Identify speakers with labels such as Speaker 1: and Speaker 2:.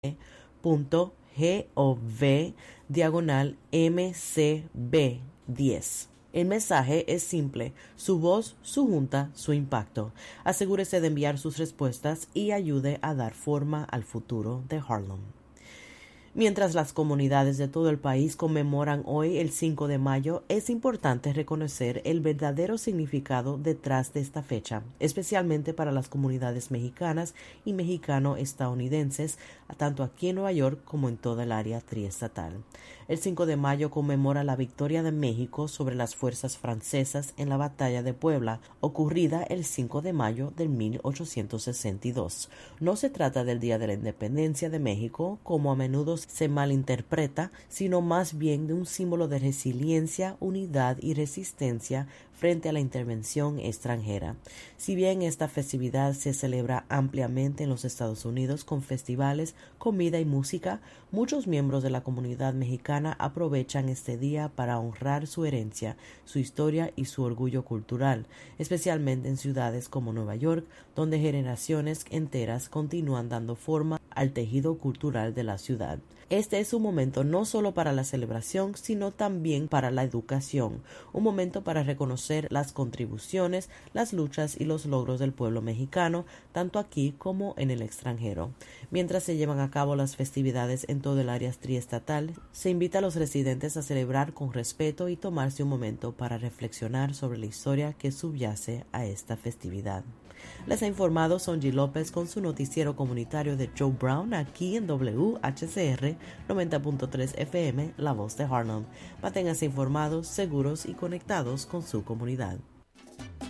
Speaker 1: harlem.gov/MCB10. El mensaje es simple: su voz, su junta, su impacto. Asegúrese de enviar sus respuestas y ayude a dar forma al futuro de Harlem. Mientras las comunidades de todo el país conmemoran hoy el 5 de mayo, es importante reconocer el verdadero significado detrás de esta fecha, especialmente para las comunidades mexicanas y mexicano-estadounidenses, tanto aquí en Nueva York como en toda el área triestatal. El 5 de mayo conmemora la victoria de México sobre las fuerzas francesas en la Batalla de Puebla, ocurrida el 5 de mayo de 1862. No se trata del Día de la Independencia de México, como a menudo se malinterpreta, sino más bien de un símbolo de resiliencia, unidad y resistencia frente a la intervención extranjera. Si bien esta festividad se celebra ampliamente en los Estados Unidos con festivales, comida y música, muchos miembros de la comunidad mexicana aprovechan este día para honrar su herencia, su historia y su orgullo cultural, especialmente en ciudades como Nueva York, donde generaciones enteras continúan dando forma al tejido cultural de la ciudad. Este es un momento no solo para la celebración, sino también para la educación, un momento para reconocer las contribuciones, las luchas y los logros del pueblo mexicano, tanto aquí como en el extranjero. Mientras se llevan a cabo las festividades en todo el área triestatal, se invita a los residentes a celebrar con respeto y tomarse un momento para reflexionar sobre la historia que subyace a esta festividad. Les ha informado Sonji López con su noticiero comunitario de Joe Brown aquí en WHCR 90.3 FM, La Voz de Harlem. Manténganse informados, seguros y conectados con su comunidad.